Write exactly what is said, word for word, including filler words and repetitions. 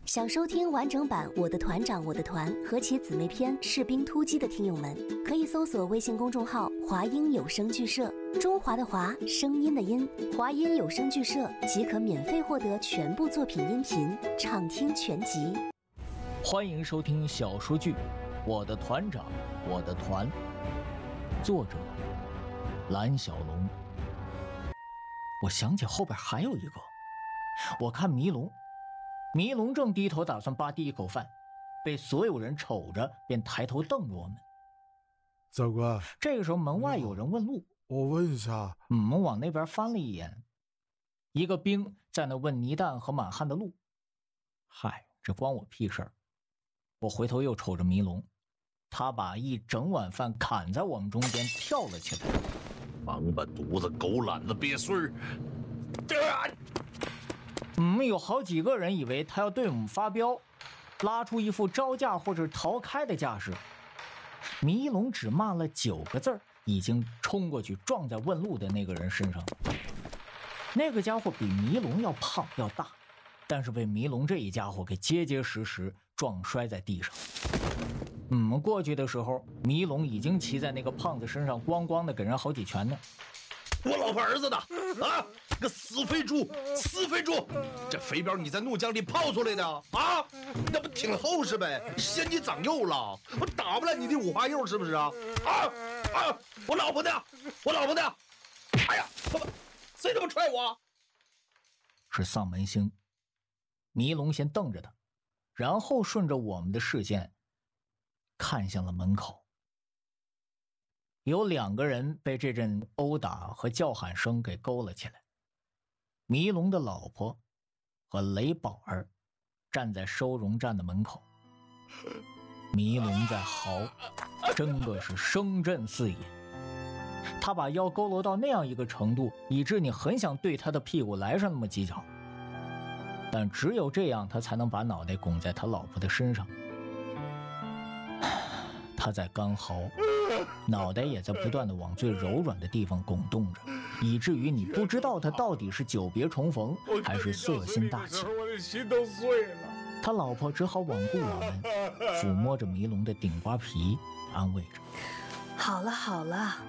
想收听完整版《我的团长我的团》和其姊妹篇《士兵突击》的听友们，可以搜索微信公众号“华音有声剧社”，中华的华，声音的音，华音有声剧社即可免费获得全部作品音频，畅听全集。 欢迎收听小说剧《我的团长我的团》，作者蓝小龙。我想起后边还有一个，我看迷龙。迷龙正低头打算扒第一口饭，被所有人瞅着，便抬头瞪着我们。 长官， 这个时候门外有人问路， 我问一下， 我们往那边翻了一眼，一个兵在那问倪蛋和满汉的路。嗨，这关我屁事儿。我回头又瞅着迷龙，他把一整碗饭砍在我们中间，跳了起来。 王八犊子，狗懒子，鳖孙儿！ 我们有好几个人以为他要对我们发飙，拉出一副招架或者逃开的架势。迷龙只骂了九个字，已经冲过去撞在问路的那个人身上。那个家伙比迷龙要胖要大，但是被迷龙这一家伙给结结实实撞摔在地上。我们过去的时候，迷龙已经骑在那个胖子身上，咣咣的给人好几拳呢。 我老婆儿子的啊，个死肥猪，死肥猪！这肥膘你在怒江里泡出来的啊？那不挺厚实呗？嫌你长肉了？我打不烂你的五花肉是不是啊？啊啊！我老婆呢？我老婆呢？哎呀，他妈，谁他妈踹我？ 是丧门星。迷龙先瞪着他，然后顺着我们的视线看向了门口。有两个人被这阵殴打和叫喊声给勾了起来。迷龙的老婆和雷宝儿站在收容站的门口，迷龙在嚎，真的是声震四野。他把腰佝偻到那样一个程度，以致你很想对他的屁股来上那么几脚，但只有这样他才能把脑袋拱在他老婆的身上。他在干嚎，脑袋也在不断的往最柔软的地方拱动着，以至于你不知道他到底是久别重逢还是色心大起。 我的心都碎了。 他老婆只好罔顾我们，抚摸着迷龙的顶瓜皮，安慰着： 好了好了，